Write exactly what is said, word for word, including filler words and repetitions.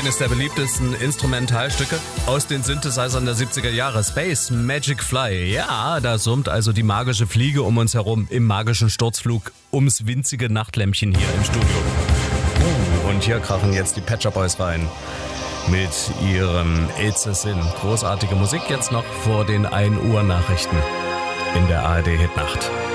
Eines der beliebtesten Instrumentalstücke aus den Synthesizern der siebziger Jahre. Space Magic Fly. Ja, da summt also die magische Fliege um uns herum im magischen Sturzflug ums winzige Nachtlämpchen hier im Studio. Uh, und hier krachen jetzt die Pet Shop Boys rein mit ihrem It's a Sin. Großartige Musik jetzt noch vor den ein Uhr Nachrichten in der A R D Hitnacht.